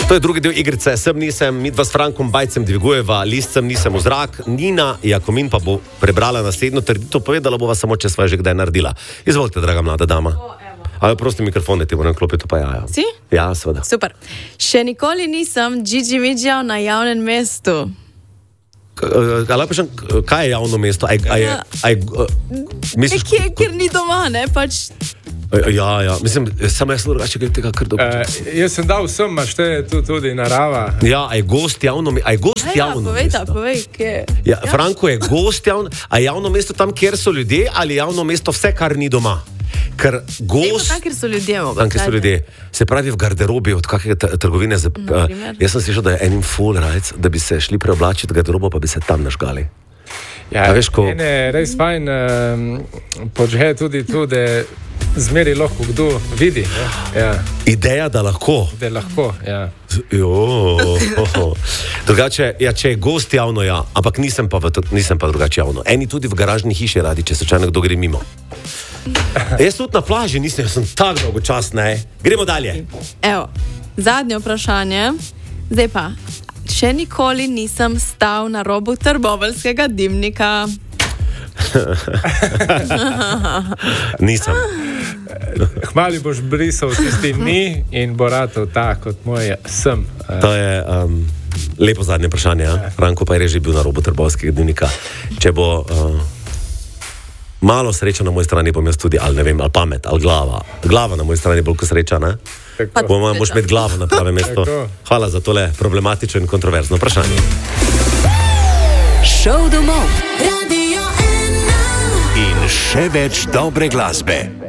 To je drugi del igrice, sem nisem, midva s Frankom Bajcem dvigujeva, listcem nisem v zrak, Nina Jakomin pa bo prebrala naslednjo trditev, povedala bova samo, če sva že kdaj naredila. Izvolite, draga mlada dama. Ali prosti mikrofon, ti moram klopiti, pa ja. Si? Ja, seveda. Super. Še nikoli nisem džidžimidžal na javnem mestu. Kaj je javno mesto? Misliš, Kjer ni doma, ne, pač... Ja, mislim, samo jaz drugače glede tega, kar dolgo. Jaz sem dal vsem, a šteje tu tudi narava. Ja, a je gost javno mesto? Povej, kje. Ja, Franko, je gost javno, a javno mesto tam, kjer so ljudje, ali javno mesto vse, kar ni doma? Ker gost... Tam, kjer so ljudje, tam, kjer so ljudje. Se pravi v garderobi od kakega trgovine. Jaz sem slišal, da je enim full rajc, da bi se šli preoblačiti v garderobo, pa bi se tam nažgali. Ja, veš, mene res fajn počne tudi tu, da zmeri lahko kdo vidi. Ja. Ideja, da lahko. Da lahko, ja. Drugače, ja, če je gost javno, ja, ampak nisem pa drugače javno. Eni tudi v garažni hiši radi, če slučajno kdo gre mimo. Jaz tudi na plaži nisem, jaz sem tak dolgočasn, ne. Gremo dalje. Evo, zadnje vprašanje. Zdaj pa, še nikoli nisem stal na robu trboveljskega dimnika. Nisem. Hmali boš brisal tisti ni in bo ratov tak kot moj sem. To je lepo zadnje vprašanje, ja? Franko pa je že bil na robu trboveljskega dimnika. Če bo malo sreča na moji strani, bom jaz tudi, ali ne vem, ali pamet, ali glava. Glava na moji strani bolj kot sreča, ne? Boš imeti glavo na pravem mestu. Hvala za tole problematično in kontroverzno vprašanje. Šov domov. Radio 1. In še več dobre glasbe.